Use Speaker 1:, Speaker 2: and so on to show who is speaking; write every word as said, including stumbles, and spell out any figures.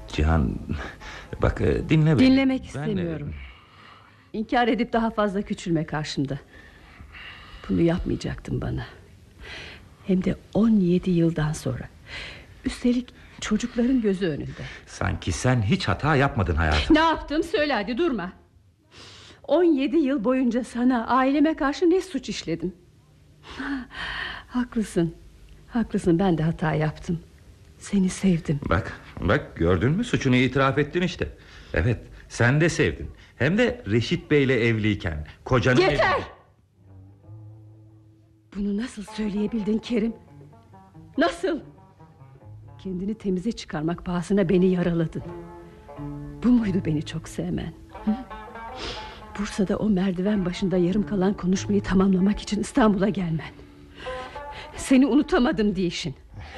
Speaker 1: Cihan, bak dinle beni.
Speaker 2: Dinlemek istemiyorum. Ben... İnkar edip daha fazla küçülme karşımda. Bunu yapmayacaktın bana. Hem de on yedi yıldan sonra. Üstelik çocukların gözü önünde.
Speaker 1: Sanki sen hiç hata yapmadın hayatım.
Speaker 2: Ne yaptım söyle, hadi durma. On yedi yıl boyunca sana, aileme karşı ne suç işledim? Haklısın. Haklısın, ben de hata yaptım. Seni sevdim.
Speaker 1: Bak, bak gördün mü, suçunu itiraf ettin işte. Evet, sen de sevdin. Hem de Reşit Bey'le evliyken. Kocanın
Speaker 2: Yeter!
Speaker 1: evli...
Speaker 2: Bunu nasıl söyleyebildin Kerim? Nasıl? Kendini temize çıkarmak pahasına beni yaraladın. Bu muydu beni çok sevmen? Hı? Bursa'da o merdiven başında yarım kalan konuşmayı tamamlamak için İstanbul'a gelmen. Seni unutamadım diyişin.